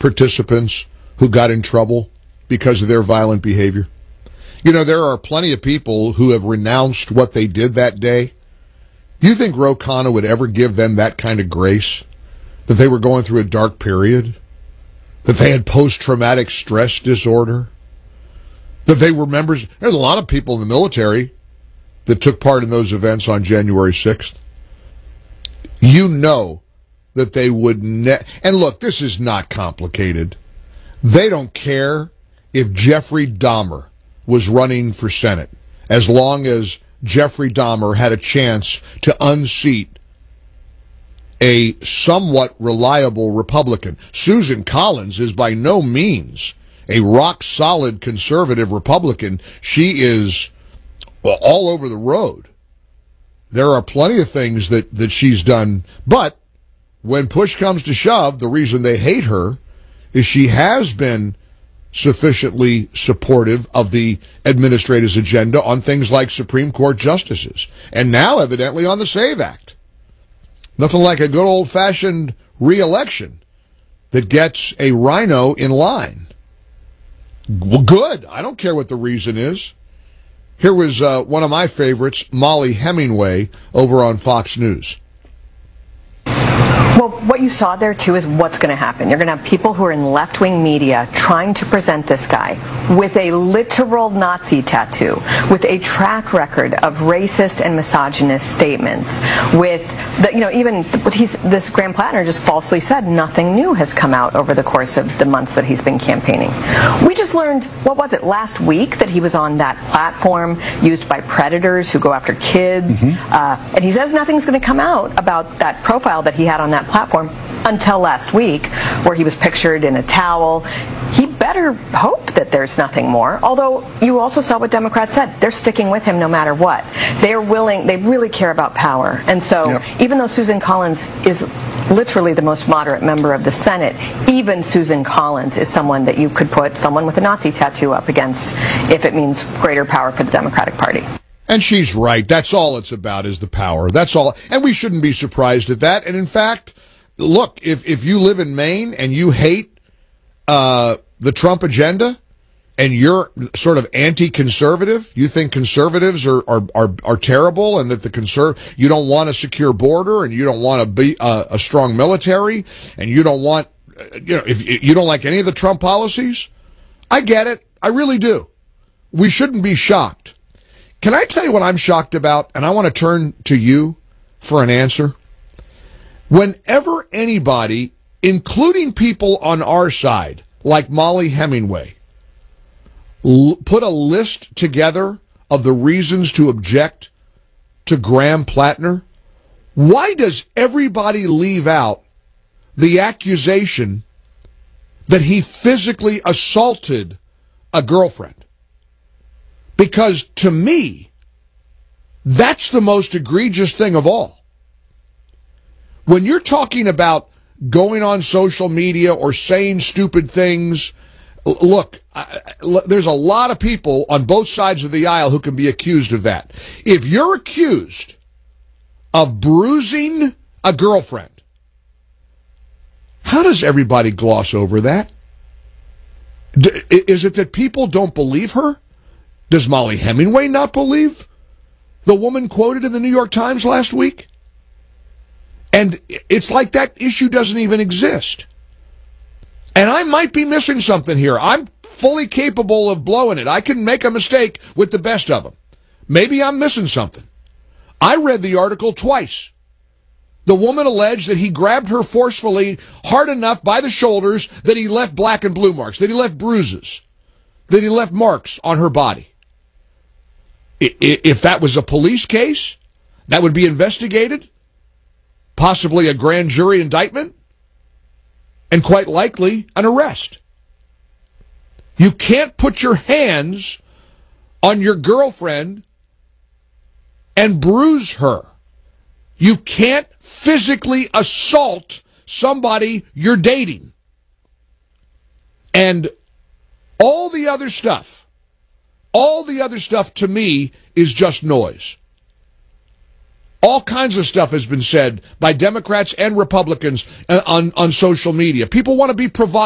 participants who got in trouble because of their violent behavior? You know, there are plenty of people who have renounced what they did that day. You think Ro Khanna would ever give them that kind of grace? That they were going through a dark period? That they had post-traumatic stress disorder? That they were members? There's a lot of people in the military that took part in those events on January 6th. You know that they would and look, this is not complicated. They don't care if Jeffrey Dahmer was running for Senate, as long as Jeffrey Dahmer had a chance to unseat a somewhat reliable Republican. Susan Collins is by no means a rock-solid conservative Republican. She is all over the road. There are plenty of things that she's done, but when push comes to shove, the reason they hate her is she has been sufficiently supportive of the administrator's agenda on things like Supreme Court justices, and now evidently on the SAVE Act. Nothing like a good old-fashioned re-election that gets a rhino in line. Well, good. I don't care what the reason is. Here was one of my favorites, Mollie Hemingway, over on Fox News. Well, what you saw there, too, is what's going to happen. You're going to have people who are in left-wing media trying to present this guy with a literal Nazi tattoo, with a track record of racist and misogynist statements, with, even what this Graham Plattner just falsely said, nothing new has come out over the course of the months that he's been campaigning. We just learned, what was it, last week, that he was on that platform used by predators who go after kids, and he says nothing's going to come out about that profile that he had on that platform until last week, where he was pictured in a towel. He better hope that there's nothing more, although you also saw what Democrats said. They're sticking with him no matter what. They really care about power. And so even though Susan Collins is literally the most moderate member of the Senate, even Susan Collins is someone that you could put someone with a Nazi tattoo up against if it means greater power for the Democratic Party. And she's right. That's all it's about, is the power. That's all. And we shouldn't be surprised at that. And in fact, look, if you live in Maine and you hate the Trump agenda and you're sort of anti-conservative, you think conservatives are terrible, and that you don't want a secure border, and you don't want to be a strong military, and you don't want, if you don't like any of the Trump policies, I get it. I really do. We shouldn't be shocked. Can I tell you what I'm shocked about? And I want to turn to you for an answer. Whenever anybody, including people on our side, like Mollie Hemingway, put a list together of the reasons to object to Graham Plattner, why does everybody leave out the accusation that he physically assaulted a girlfriend? Because to me, that's the most egregious thing of all. When you're talking about going on social media or saying stupid things, look, there's a lot of people on both sides of the aisle who can be accused of that. If you're accused of bruising a girlfriend, how does everybody gloss over that? Is it that people don't believe her? Does Mollie Hemingway not believe the woman quoted in the New York Times last week? And it's like that issue doesn't even exist. And I might be missing something here. I'm fully capable of blowing it. I can make a mistake with the best of them. Maybe I'm missing something. I read the article twice. The woman alleged that he grabbed her forcefully hard enough by the shoulders that he left black and blue marks, that he left bruises, that he left marks on her body. If that was a police case, that would be investigated, possibly a grand jury indictment, and quite likely an arrest. You can't put your hands on your girlfriend and bruise her. You can't physically assault somebody you're dating. And all the other stuff to me is just noise. All kinds of stuff has been said by Democrats and Republicans on social media. People want to be provocative.